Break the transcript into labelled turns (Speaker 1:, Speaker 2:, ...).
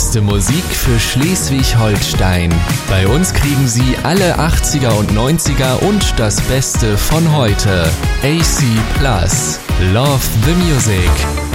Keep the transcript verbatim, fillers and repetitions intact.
Speaker 1: beste Musik für Schleswig-Holstein. Bei uns kriegen Sie alle achtziger und neunziger und das Beste von heute. A C Plus. Love the Music.